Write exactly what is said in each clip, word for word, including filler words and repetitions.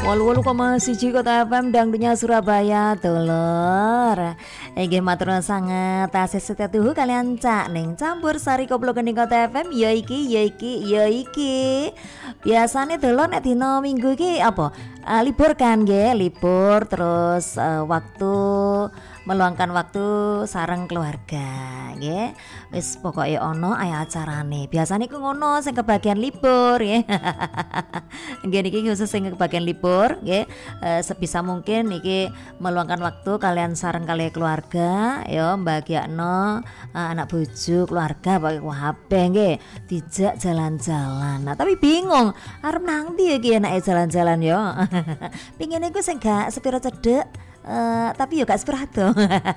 wolu-wolu koma siji Kota F M dangdunya Surabaya dulur. Inggih matur nuwun sanget tasih setia tuhu kalian Cak ning campur sari koplo kening Kota F M ya iki ya iki ya iki. Biasane dulur nek dina Minggu iki apa? Uh, libur kan nggih, libur terus uh, waktu meluangkan waktu sareng keluarga nggih. Wis pokoke ono ae acarane. Biasane ku ngono sing kebagian libur nggih. Nggih niki khusus sing kebagian libur nggih. E, sebisa mungkin iki meluangkan waktu kalian sareng kali keluarga ya mbagiakno uh, anak bojo keluarga pakai H P nggih. Dijak jalan-jalan. Nah, tapi bingung arep nang ndi iki enake jalan-jalan yo. Pingine ku sing gak sepiro cedhek. Uh, tapi yo gak seprato.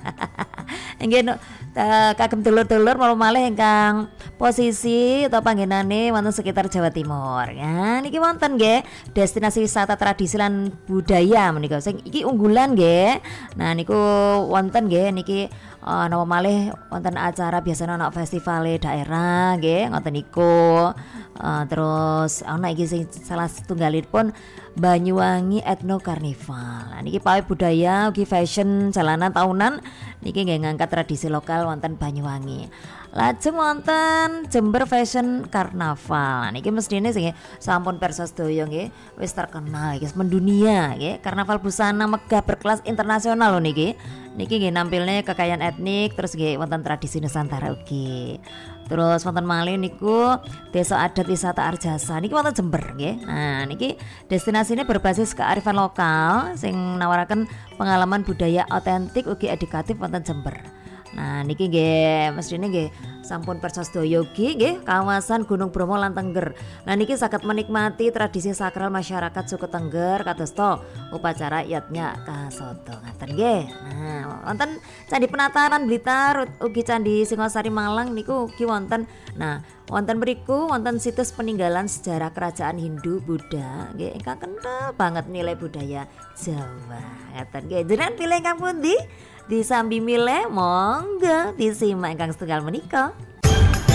Nggih no, uh, kagem dulur-dulur malu malih ingkang posisi atau panggenane wonten sekitar Jawa Timur. Ya, niki wonten nggih destinasi wisata tradisi lan budaya menika sing iki unggulan nggih. Nah niku wonten nggih niki uh, napa malih wonten acara biasanya ana festival daerah nggih ngoten niku. Uh, terus ana iki sing salah setunggalipun Banyuwangi Ethno Carnival. Nah, niki pawai budaya ugi fashion jalanan tahunan niki nggih ngangkat tradisi lokal wonten Banyuwangi. Lajeng wonten Jember Fashion Carnaval. Nah, niki mestine sing sampun pirsa sedaya nggih wis terkenal iki mendunia nggih. Karnaval busana megah berkelas internasional lho niki. Niki nggih nampilne kekayaan etnik terus nggih wonten tradisi Nusantara ugi. Terus wonten malih niku Desa Adat Wisata Arjasa niki wonten Jember nggih. Nah, niki destinasine berbasis kearifan lokal sing nawaraken pengalaman budaya otentik ugi edukatif wonten Jember. Nah, niki nggih mestine nggih sampun pirsa sedaya ugi nggih kawasan Gunung Bromo lan Tengger. Nah, niki saged menikmati tradisi sakral masyarakat suku Tengger kadosta upacara yatnya kasoto ngaten nggih. Nah, wonten Candi Penataran Blitar ugi Candi Singosari Malang niku ugi wonten. Nah, wonten mriku wonten situs peninggalan sejarah kerajaan Hindu Buddha nggih ingkang kental banget nilai budaya Jawa. Ngaten nggih. Jenengan pilih ingkang pundi? Disambi milih monggo disimak ingkang setunggal menika.